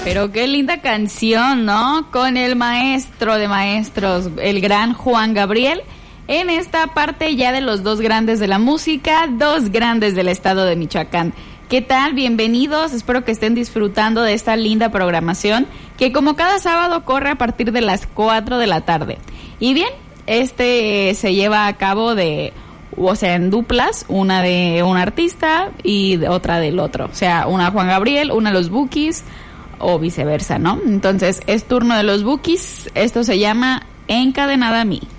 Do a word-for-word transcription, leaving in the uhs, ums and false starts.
Pero qué linda canción, ¿no? Con el maestro de maestros, el gran Juan Gabriel, en esta parte ya de los dos grandes de la música, dos grandes del estado de Michoacán. ¿Qué tal? Bienvenidos, espero que estén disfrutando de esta linda programación, que como cada sábado corre a partir de las cuatro de la tarde. Y bien, este eh, se lleva a cabo de, o sea, en duplas, una de un artista y de otra del otro. O sea, una Juan Gabriel, una los Bukis, o viceversa, ¿no? Entonces, es turno de los Bukis, esto se llama Encadenada a mí.